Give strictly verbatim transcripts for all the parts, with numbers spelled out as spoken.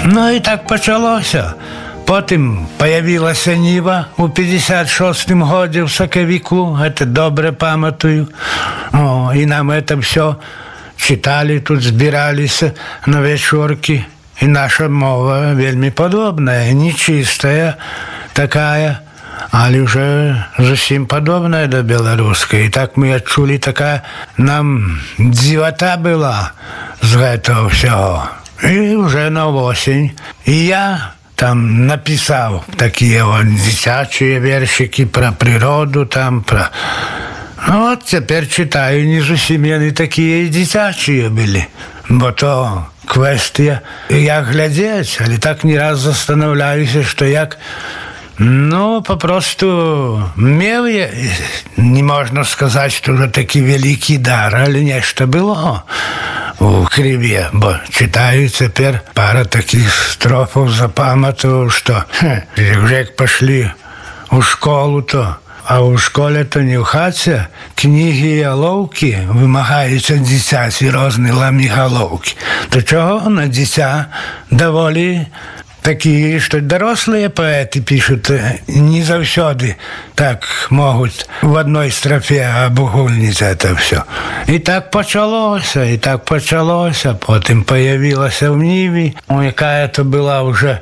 Ну і так почалося. Потім появилася Ніва у п'ятдесят шостому году в сакавіку, це добре пам'ятаю. О, і нам це все читали, тут збиралися на вечірки. І наша мова вельми подобна, нечистая такая, але вже зовсім подобна до білоруської. І так ми відчули, така нам дивота була з цього всього. І вже на осінь. І я там написав такі дитячі віршики про природу, там про... Ну от тепер читаю, не зовсім вони такі і дитячі були, бо то квестія, як глядець, але так не раз застановляюся, що як, ну, попросту мав я, не можна сказати, що вже такий великий дар, але нечто було у криві, бо читаю тепер пара таких строфів, запам'ятав, що хе, вже як пішли у школу, то а у школі то не в хаті, книги і головки вимагаються дитяті, різні ламіголовки. То чого на дитя доволі такі, що дорослі поети пишуть, не завжди так можуть в одній строфі обгульнити це все. І так почалося, і так почалося, потім появилася в Ніві, яка це була вже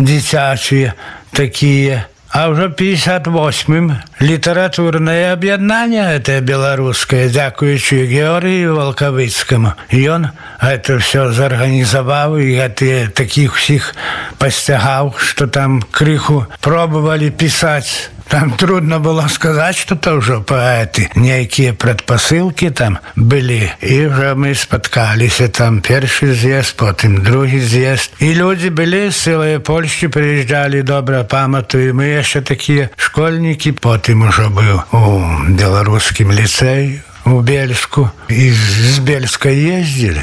дитячі такі. А вже в п'ятдесят восьмому літературне об'єднання це білоруське, дякуючи Георгію Волковицькому. І він це все зорганізував, і це таких всіх постигав, що там криху пробували писати. Там трудно було сказати, що це вже поети. Ніякі предпосилки там були. І вже ми споткалися там перший з'їзд, потім другий з'їзд. І люди були з цілої Польщі, приїжджали, добре пам'ятаю. Ми ще такі школьники, потім вже був у білоруському ліцеї. У Бельску. Из, из Бельска ездили.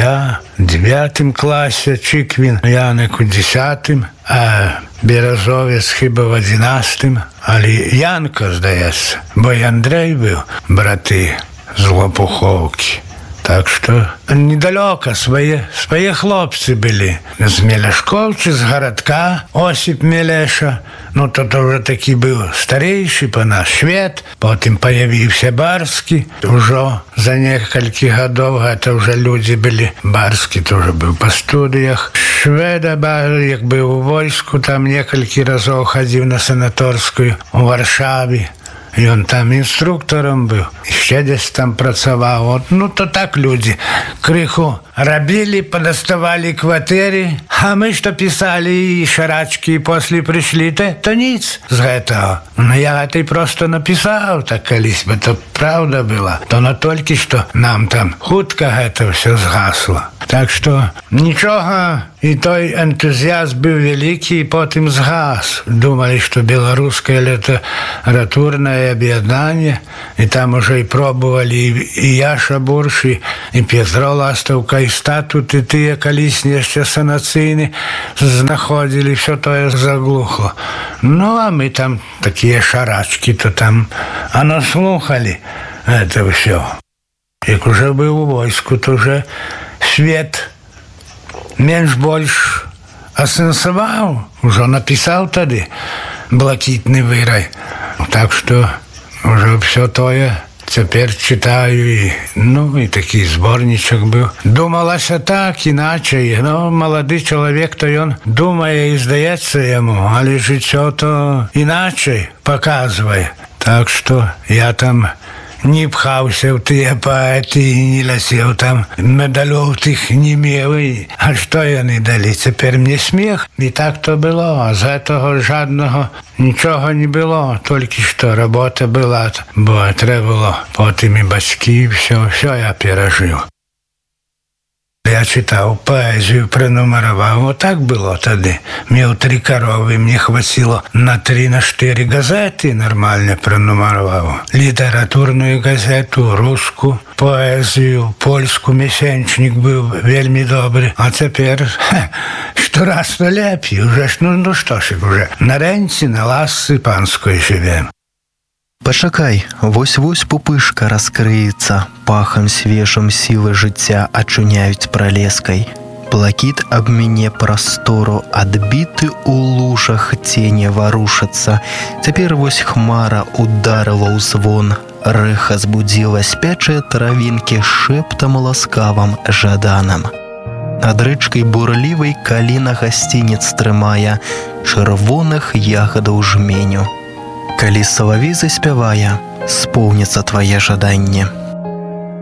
Я в девятом классе, Чиквин, Яник у десятом, а Березовець хіба в одинадцятом. Але Янко, здається, бо й Андрей був, брати з Лопуховки. Так що недалеко свої, свої хлопці були. З Мелешковці, з городка, Осип Мелеша. Ну, то вже такий був старіший по нас швед. Потім появився Барський. Вже за кілька років це вже люди були. Барський теж був по студіях. Шведа, як був у війську, там кілька разів ходив на санаторську у Варшаві. І він там інструктором був, ще десь там працював. От, ну, то так люди криху робили, подоставали квартири, а ми що писали і шарачки, і після прийшли, то, то ніц з цього. Ну, я це просто написав так колись, бо то правда була. То не тільки, що нам там хутко це все згасло. Так що нічого, і той ентузіазм був великий, і потім згас. Думали, що білоруське літературне об'єднання, і там уже і пробували і Яша Бурш, і Петро Ластовка, і статут, і ті колісні ще санаційні знаходили, все то заглухло. Ну, а ми там такі шарачки, то там, а наслухали це все. Як уже був у війську, то вже світ менш-больш осенсував, вже написав тоді «Блакитний вирай». Так що вже все то тепер читаю, і, ну, і такий зборничок був. Думалося так, іначе, ну, молодий чоловік, то він думає і здається йому, але життя то іначе показує. Так що я там не пхався в ті поети і не летів там медалів тих не мав. А що вони дали? Тепер мені сміх. І так то було. А з цього жодного нічого не було. Тільки що робота була. Бо треба було потім і батьки, все, все я пережив. Я читав поезію, пронумерував. Отак було тоді. Мав три корови, мені хватило на три, на чотири газети нормально пронумерував. Літературну газету, русську, поезію, польську, місячник був вельми добрий. А тепер щораз то лепі. Уже ж, ну, ну що ж, вже на ренці, на ласці панської живемо. Пачакай, вось-вось пупышка раскрыецца, пахам свежым сілы жыцця ачуняюць пралескай. Плакіт аб мяне прастору, адбіты ў лужах цені варушацца. Цяпер вось хмара ударыла ў звон, рэха збудзіла спячыя травінкі шэптам ласкавым жаданым. Над рэчкай бурлівай каліна гасцінец трымае чырвоных ягадаў жменю. Калі салавей заспявае, споўніцца твае жаданне.